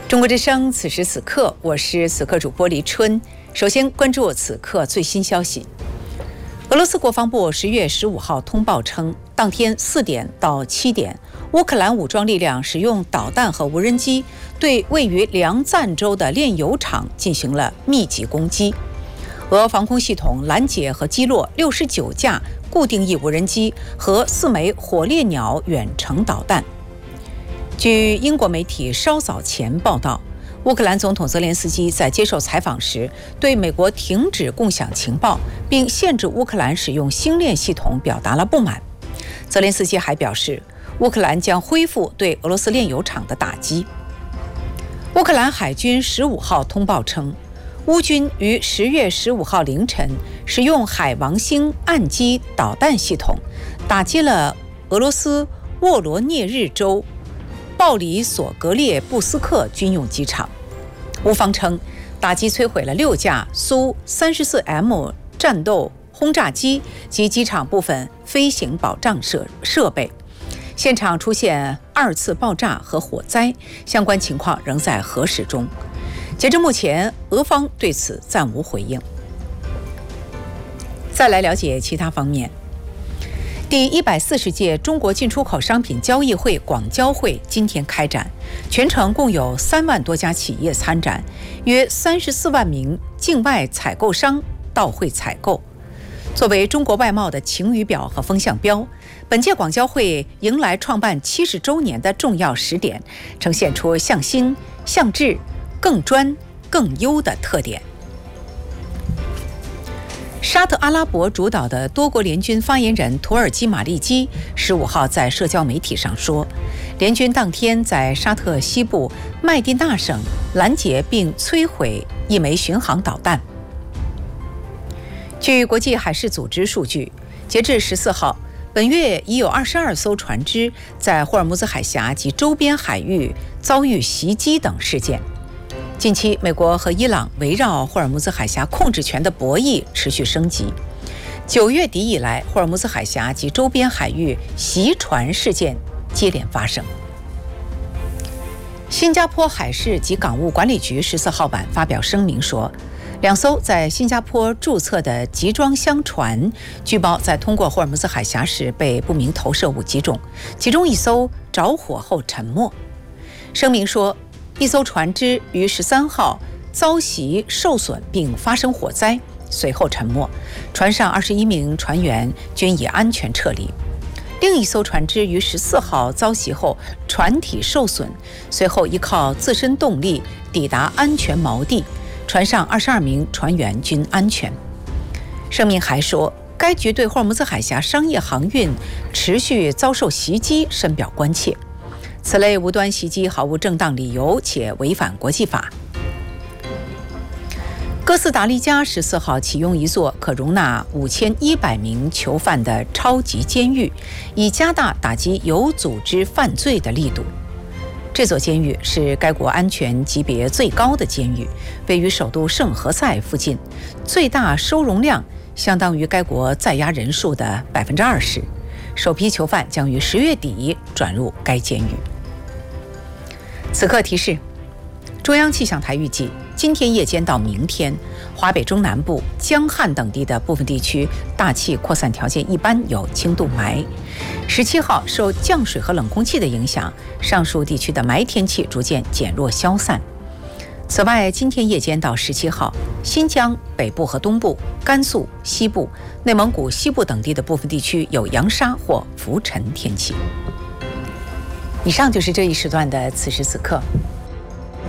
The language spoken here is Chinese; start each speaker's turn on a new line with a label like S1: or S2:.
S1: 中国之声，此时此刻，我是此刻主播黎春。首先关注此刻最新消息。俄罗斯国防部10月15号通报称，当天4点到7点，乌克兰武装力量使用导弹和无人机对位于梁赞州的炼油厂进行了密集攻击。俄防空系统拦截和击落69架固定翼无人机和4枚火烈鸟远程导弹。据英国媒体稍早前报道，乌克兰总统泽连斯基在接受采访时对美国停止共享情报并限制乌克兰使用星链系统表达了不满。泽连斯基还表示，乌克兰将恢复对俄罗斯炼油厂的打击。乌克兰海军15号通报称，乌军于10月15号凌晨使用海王星岸基导弹系统打击了俄罗斯沃罗涅日州鲍里索格列布斯克军用机场。乌方称，打击摧毁了6架苏 34M 战斗轰炸机及机场部分飞行保障设备，现场出现2次爆炸和火灾，相关情况仍在核实中。截至目前，俄方对此暂无回应。再来了解其他方面。第140届中国进出口商品交易会广交会今天开展，全程共有3万多家企业参展，约34万名境外采购商到会采购。作为中国外贸的晴雨表和风向标，本届广交会迎来创办70周年的重要时点，呈现出向新、向智、更专、更优的特点。沙特阿拉伯主导的多国联军发言人土耳其马利基15号在社交媒体上说，联军当天在沙特西部麦地那省拦截并摧毁1枚巡航导弹。据国际海事组织数据，截至14号，本月已有22艘船只在霍尔木兹海峡及周边海域遭遇袭击等事件。近期，美国和伊朗围绕霍尔木兹海峡控制权的博弈持续升级。9月底以来，霍尔木兹海峡及周边海域袭船事件接连发生。新加坡海事及港务管理局14号晚发表声明说，2艘在新加坡注册的集装箱船据报在通过霍尔木兹海峡时被不明投射物击中，其中1艘着火后沉没。声明说，1艘船只于13号遭袭受损并发生火灾，随后沉没，船上21名船员均已安全撤离。另1艘船只于14号遭袭后船体受损，随后依靠自身动力抵达安全锚地，船上22名船员均安全。声明还说，该局对霍尔木兹海峡商业航运持续遭受袭击深表关切。此类无端袭击毫无正当理由且违反国际法。哥斯达黎加14号启用一座可容纳5100名囚犯的超级监狱，以加大打击有组织犯罪的力度。这座监狱是该国安全级别最高的监狱，位于首都圣何塞附近，最大收容量相当于该国在押人数的20%。首批囚犯将于10月底转入该监狱。此刻提示，中央气象台预计今天夜间到明天，华北中南部、江汉等地的部分地区大气扩散条件一般，有轻度霾。17号受降水和冷空气的影响，上述地区的霾天气逐渐减弱消散。此外，今天夜间到17号，新疆北部和东部、甘肃西部、内蒙古西部等地的部分地区有扬沙或浮尘天气。以上就是这一时段的此时此刻。